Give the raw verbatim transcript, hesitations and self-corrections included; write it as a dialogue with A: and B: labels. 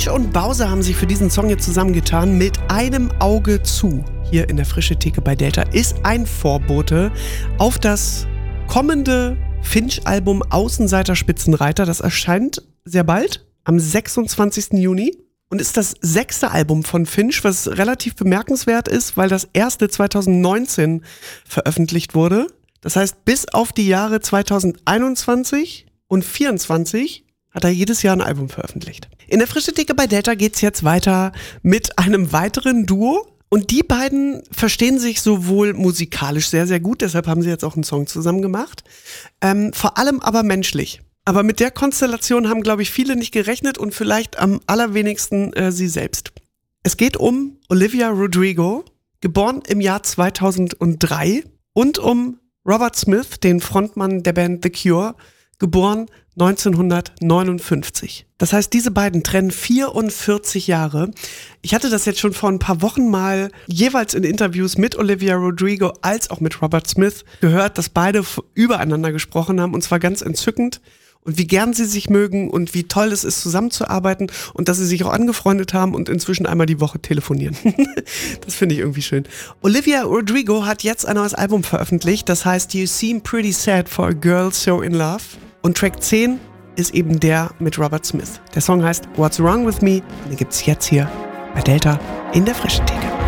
A: Finch und Bowser haben sich für diesen Song jetzt zusammengetan. Mit einem Auge zu. Hier in der Frische Theke bei Delta ist ein Vorbote auf das kommende Finch-Album Außenseiter Spitzenreiter. Das erscheint sehr bald, am sechsundzwanzigsten Juni. Und ist das sechste Album von Finch, was relativ bemerkenswert ist, weil das erste zweitausendneunzehn veröffentlicht wurde. Das heißt, bis auf die Jahre zweitausendeinundzwanzig und vierundzwanzig hat er jedes Jahr ein Album veröffentlicht. In der Frische Theke bei Delta geht's jetzt weiter mit einem weiteren Duo. Und die beiden verstehen sich sowohl musikalisch sehr, sehr gut, deshalb haben sie jetzt auch einen Song zusammen gemacht. Ähm, vor allem aber menschlich. Aber mit der Konstellation haben, glaube ich, viele nicht gerechnet und vielleicht am allerwenigsten äh, sie selbst. Es geht um Olivia Rodrigo, geboren im Jahr zweitausenddrei, und um Robert Smith, den Frontmann der Band The Cure, geboren neunzehnhundertneunundfünfzig. Das heißt, diese beiden trennen vierundvierzig Jahre. Ich hatte das jetzt schon vor ein paar Wochen mal jeweils in Interviews mit Olivia Rodrigo als auch mit Robert Smith gehört, dass beide übereinander gesprochen haben, und zwar ganz entzückend. Und wie gern sie sich mögen und wie toll es ist, zusammenzuarbeiten, und dass sie sich auch angefreundet haben und inzwischen einmal die Woche telefonieren. Das finde ich irgendwie schön. Olivia Rodrigo hat jetzt ein neues Album veröffentlicht, das heißt You Seem Pretty Sad for a Girl So in Love. Und Track zehn ist eben der mit Robert Smith. Der Song heißt What's Wrong With Me, und den gibt's jetzt hier bei Delta in der Frischen Theke.